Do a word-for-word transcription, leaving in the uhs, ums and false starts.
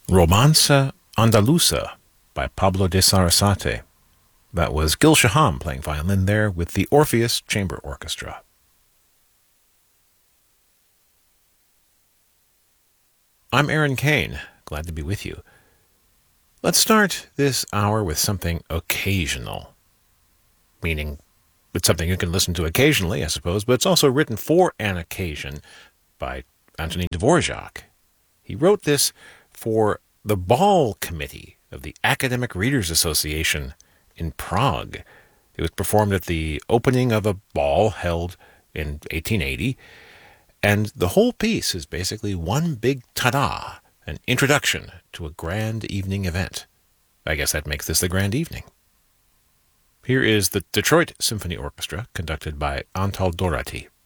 Romanza Andaluza by Pablo de Sarasate. That was Gil Shaham playing violin there with the Orpheus Chamber Orchestra. I'm Aaron Kane, glad to be with you. Let's start this hour with something occasional, meaning it's something you can listen to occasionally, I suppose, but it's also written for an occasion by Antonin Dvorak. He wrote this for the Ball Committee of the Academic Readers Association in Prague. It was performed at the opening of a ball held in eighteen eighty, and the whole piece is basically one big ta-da, an introduction to a grand evening event. I guess that makes this the grand evening. Here is the Detroit Symphony Orchestra, conducted by Antal Dorati.